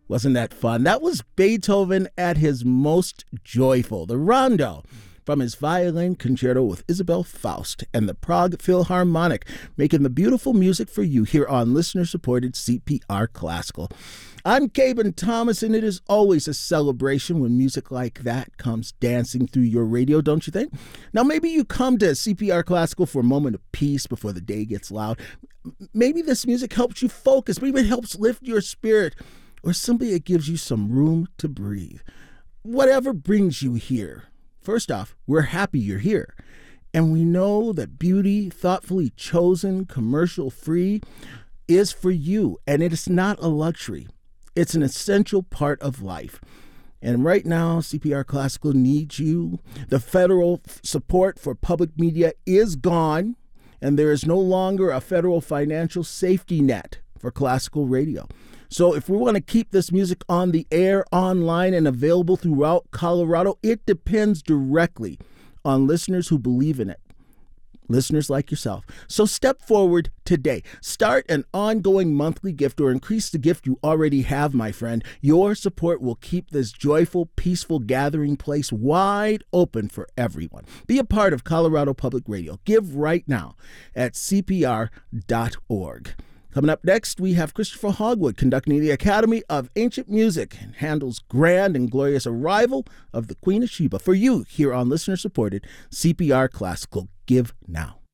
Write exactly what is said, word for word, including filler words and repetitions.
Wasn't that fun? That was Beethoven at his most joyful, the Rondo, from his violin concerto with Isabel Faust and the Prague Philharmonic, making the beautiful music for you here on listener-supported C P R Classical. I'm Caben Thomas, and it is always a celebration when music like that comes dancing through your radio, don't you think? Now, maybe you come to C P R Classical for a moment of peace before the day gets loud. Maybe this music helps you focus. Maybe it helps lift your spirit, or simply it gives you some room to breathe. Whatever brings you here, first off, we're happy you're here. And we know that beauty, thoughtfully chosen, commercial-free, is for you. And it is not a luxury. It's an essential part of life. And right now, C P R Classical needs you. The federal f- support for public media is gone, and there is no longer a federal financial safety net for classical radio. So if we want to keep this music on the air, online, and available throughout Colorado, it depends directly on listeners who believe in it. Listeners like yourself. So step forward today. Start an ongoing monthly gift or increase the gift you already have, my friend. Your support will keep this joyful, peaceful gathering place wide open for everyone. Be a part of Colorado Public Radio. Give right now at C P R dot org. Coming up next, we have Christopher Hogwood conducting the Academy of Ancient Music and Handel's grand and glorious arrival of the Queen of Sheba for you here on listener-supported C P R Classical. Give now.